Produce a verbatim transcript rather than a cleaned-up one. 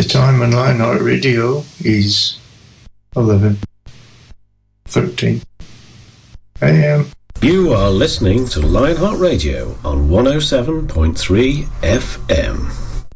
time on Lionheart Radio is eleven thirteen a m. You are listening to Lionheart Radio on one oh seven point three F M.